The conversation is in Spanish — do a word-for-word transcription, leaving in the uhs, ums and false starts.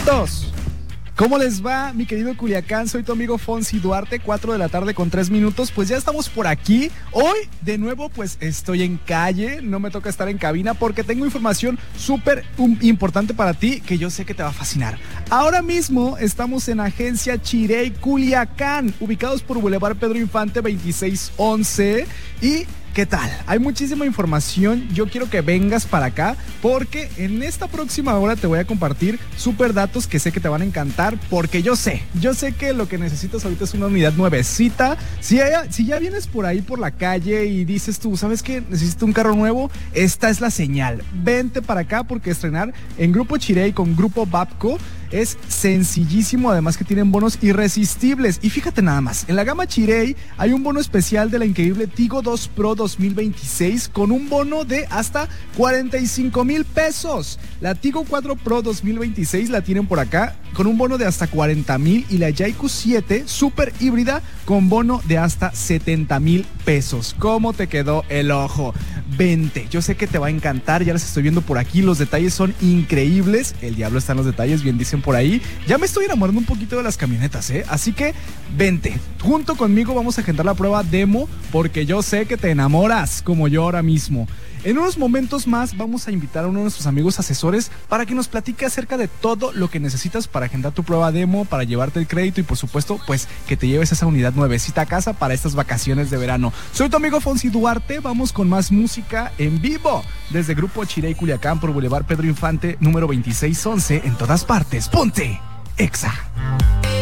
minutos. ¿Cómo les va, mi querido Culiacán? Soy tu amigo Fonsi Duarte, cuatro de la tarde con tres minutos. Pues ya estamos por aquí. Hoy, de nuevo, pues estoy en calle. No me toca estar en cabina porque tengo información súper um, importante para ti que yo sé que te va a fascinar. Ahora mismo estamos en Agencia Chirey Culiacán, ubicados por Boulevard Pedro Infante veintiséis once. Y ¿qué tal? Hay muchísima información. Yo quiero que vengas para acá porque en esta próxima hora te voy a compartir súper datos que sé que te van a encantar, porque yo sé, yo sé que lo que necesitas ahorita es una unidad nuevecita. Si, hay, si ya vienes por ahí por la calle y dices tú, ¿sabes qué? Necesito un carro nuevo. Esta es la señal. Vente para acá porque estrenar en Grupo Chirey con Grupo Babco es sencillísimo, además que tienen bonos irresistibles. Y fíjate nada más, en la gama Chirey hay un bono especial de la increíble Tigo dos Pro dos mil veintiséis con un bono de hasta cuarenta y cinco mil pesos. La Tigo cuatro Pro dos mil veintiséis la tienen por acá con un bono de hasta cuarenta mil y la Yaiku siete Super híbrida con bono de hasta setenta mil pesos. ¿Cómo te quedó el ojo? Vente, yo sé que te va a encantar, ya las estoy viendo por aquí, los detalles son increíbles, el diablo está en los detalles, bien dicen por ahí. Ya me estoy enamorando un poquito de las camionetas, ¿eh? Así que vente, junto conmigo vamos a agendar la prueba demo porque yo sé que te enamoras como yo ahora mismo. En unos momentos más vamos a invitar a uno de nuestros amigos asesores para que nos platique acerca de todo lo que necesitas para agendar tu prueba demo, para llevarte el crédito y por supuesto, pues que te lleves esa unidad nuevecita a casa para estas vacaciones de verano. Soy tu amigo Fonsi Duarte, vamos con más música en vivo desde Grupo Chirey Culiacán por Boulevard Pedro Infante número veintiséis once en todas partes. ¡Ponte Exa!